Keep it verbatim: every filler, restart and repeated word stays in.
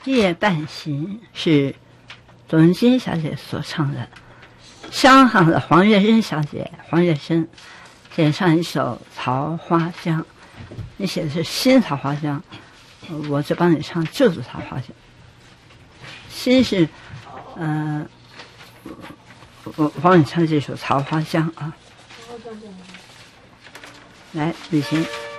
夜半行》是董文晶小姐所唱的，香港的黄月珍小姐黄月珍演唱一首《桃花江》，你写的是新桃花江，我就帮你唱旧的桃花江。新是，呃，我我帮你唱这首《桃花江》啊。来，李行。